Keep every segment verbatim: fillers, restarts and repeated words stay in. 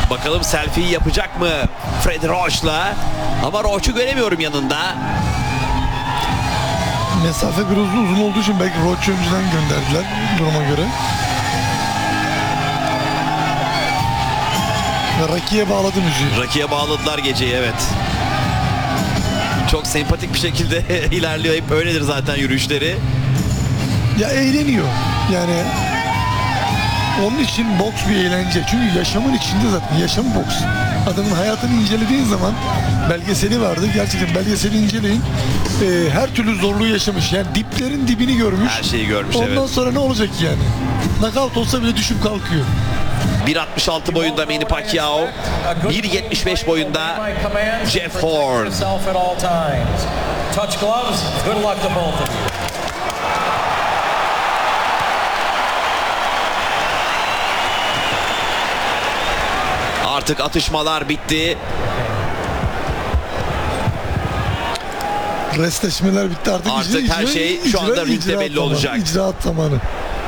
Bakalım selfie yapacak mı Freddie Roach'la? Ama Roach'u göremiyorum yanında. Mesafe biraz uzun olduğu için belki Roach'u önceden gönderdiler duruma göre. Ve Rocky'ye bağladı müziği. Rocky'ye bağladılar geceyi, evet. Çok sempatik bir şekilde ilerliyor. Hep öyledir zaten yürüyüşleri. Ya eğleniyor. Yani onun için boks bir eğlence. Çünkü yaşamın içinde zaten. Yaşam boks. Adamın hayatını incelediğin zaman belgeseli vardı. Gerçekten belgeseli inceleyin. Ee, her türlü zorluğu yaşamış. Yani diplerin dibini görmüş. Her şeyi görmüş, Ondan evet. sonra ne olacak yani? Knockout olsa bile düşüp kalkıyor. bir altmış altı boyunda Manny Pacquiao, bir yetmiş beş boyunda Jeff Horn. Touch gloves. Good luck to both of you. Artık atışmalar bitti. Restleşmeler bitti artık. Artık icra, her icra, şey şu icra, anda ringde icraat belli zamanı, olacak. İcraat zamanı.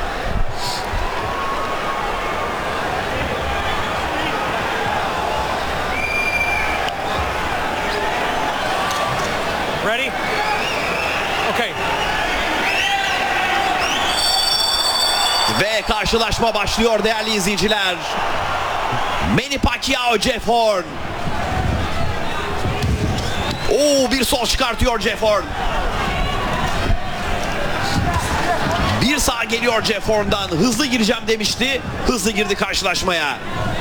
Ready? Okay. Ve karşılaşma başlıyor değerli izleyiciler. Manny Pacquiao, Jeff Horn. Oo, bir sol çıkartıyor Jeff Horn. Bir sağ geliyor Jeff Horn'dan. Hızlı gireceğim demişti. Hızlı girdi karşılaşmaya.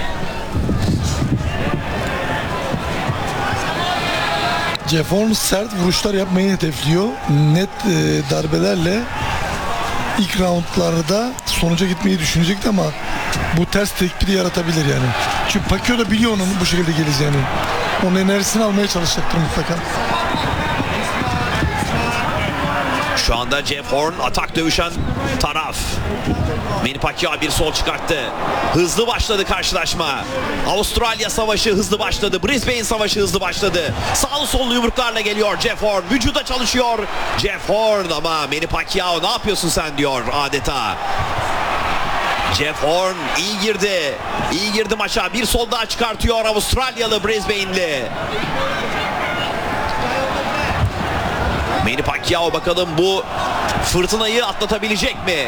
Jeff Horn sert vuruşlar yapmayı hedefliyor. Net e, darbelerle ilk roundlarda sonuca gitmeyi düşünecekti ama bu ters tekbiri yaratabilir yani. Çünkü Pacquiao da biliyor onun bu şekilde geleceğini. Onun enerjisini almaya çalışacaktır mutlaka. Şu anda Jeff Horn atak dövüşen taraf. Manny Pacquiao bir sol çıkarttı. Hızlı başladı karşılaşma. Avustralya savaşı hızlı başladı. Brisbane savaşı hızlı başladı. Sağlı sollu yumruklarla geliyor Jeff Horn. Vücuda çalışıyor Jeff Horn ama Manny Pacquiao ne yapıyorsun sen diyor adeta. Jeff Horn iyi girdi. İyi girdi maça. Bir sol daha çıkartıyor Avustralyalı Brisbane'li. Manny Pacquiao bakalım bu fırtınayı atlatabilecek mi?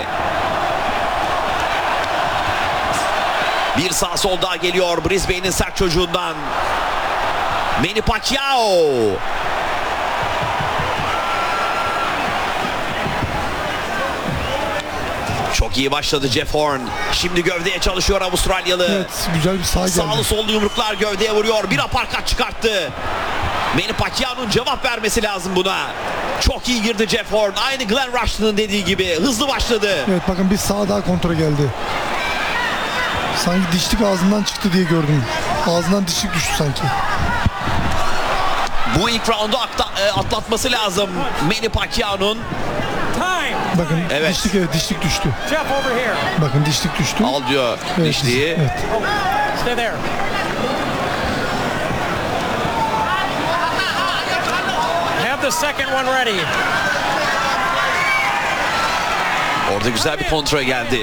Bir sağ sol daha geliyor Brisbane'in sert çocuğundan. Manny Pacquiao. Çok iyi başladı Jeff Horn. Şimdi gövdeye çalışıyor Avustralyalı. Evet, güzel bir sağ geldi. Sağlı sollu yumruklar gövdeye vuruyor. Bir aparkat çıkarttı. Manny Pacquiao'nun cevap vermesi lazım buna. Çok iyi girdi Jeff Horn. Aynı Glenn Rushton'ın dediği gibi hızlı başladı. Evet, bakın bir sağ daha kontra geldi. Sanki dişlik ağzından çıktı diye gördüm. Ağzından dişlik düştü sanki. Bu ilk roundu atlatması lazım Manny Pacquiao'nun. Bakın Evet. dişlik evet dişlik düştü. Jeff over here. Bakın dişlik düştü. Al diyor Evet, dişliği. Evet. Stay there. Have the second one ready. Orada güzel bir kontra geldi.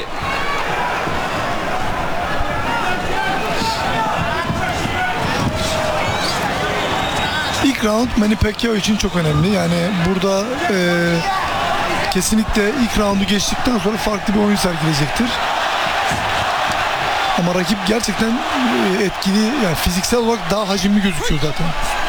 İlk round Manny Pacquiao için çok önemli. Yani burada e, kesinlikle ilk roundu geçtikten sonra farklı bir oyun sergileyecektir. Ama rakip gerçekten e, etkili, yani fiziksel olarak daha hacimli gözüküyor zaten.